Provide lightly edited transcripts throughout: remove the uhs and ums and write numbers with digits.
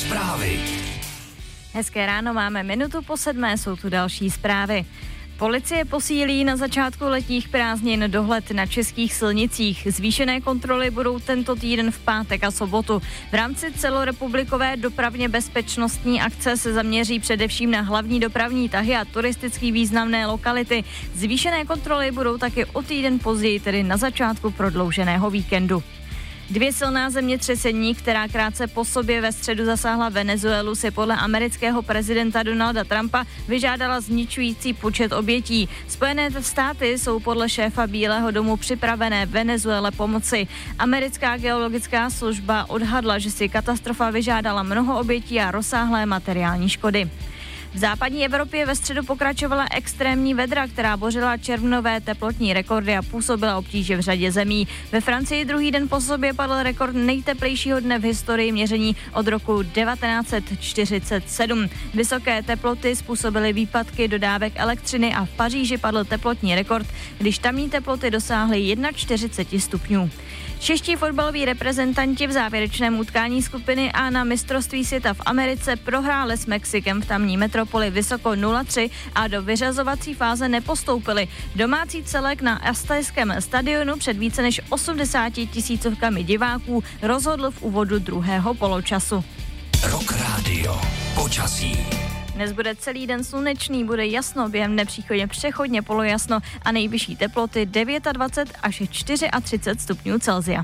Zprávy. Hezké ráno, máme 6:07, jsou tu další zprávy. Policie posílí na začátku letních prázdnin dohled na českých silnicích. Zvýšené kontroly budou tento týden v pátek a sobotu. V rámci celorepublikové dopravně bezpečnostní akce se zaměří především na hlavní dopravní tahy a turisticky významné lokality. Zvýšené kontroly budou taky o týden později, tedy na začátku prodlouženého víkendu. 2 silná zemětřesení, která krátce po sobě ve středu zasáhla Venezuelu, si podle amerického prezidenta Donalda Trumpa vyžádala zničující počet obětí. Spojené státy jsou podle šéfa Bílého domu připravené Venezuele pomoci. Americká geologická služba odhadla, že si katastrofa vyžádala mnoho obětí a rozsáhlé materiální škody. V západní Evropě ve středu pokračovala extrémní vedra, která bořila červnové teplotní rekordy a působila obtíže v řadě zemí. Ve Francii druhý den po sobě padl rekord nejteplejšího dne v historii měření od roku 1947. Vysoké teploty způsobily výpadky dodávek elektřiny a v Paříži padl teplotní rekord, když tamní teploty dosáhly 41 stupňů. Čeští fotbaloví reprezentanti v závěrečném utkání skupiny A na mistrovství světa v Americe prohráli s Mexikem v tamní metropoli vysoko 0-3 a do vyřazovací fáze nepostoupili. Domácí celek na Aztéckém stadionu před více než 80 tisícovkami diváků rozhodl v úvodu druhého poločasu. Rock Radio. Počasí. Dnes bude celý den slunečný, bude jasno, během dne přechodně polojasno a nejvyšší teploty 29 až 34 stupňů Celsia.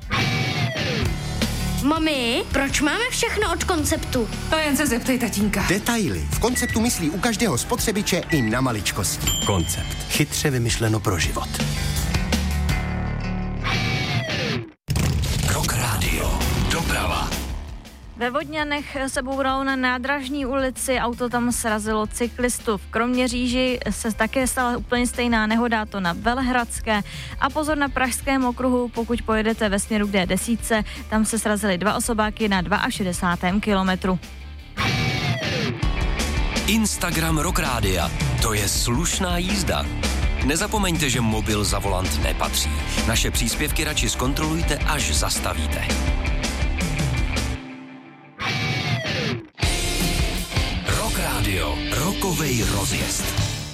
Mami, proč máme všechno od Konceptu? To jen se zeptej tatínka. Detaily. V Konceptu myslí u každého spotřebiče i na maličkosti. Koncept. Chytře vymyšleno pro život. Rock Radio. Doprava. Ve Vodňanech se bouralo na Nádražní ulici, auto tam srazilo cyklistu. V Kroměříži se také stala úplně stejná nehoda, to na Velehradské. A pozor na Pražském okruhu, pokud pojedete ve směru k D10, tam se srazily 2 osobáky na 62. kilometru. Instagram Rock Rádia. To je slušná jízda. Nezapomeňte, že mobil za volant nepatří. Naše příspěvky radši zkontrolujte, až zastavíte. Rock Radio. Rokovej rozjezd.